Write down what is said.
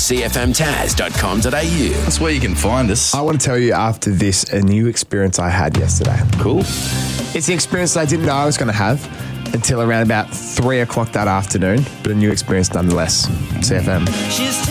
cfmtaz.com.au. That's where you can find us. I want to tell you after this a new experience I had yesterday. Cool. It's an experience that I didn't know I was going to have until around about 3 o'clock that afternoon, but a new experience nonetheless. CFM.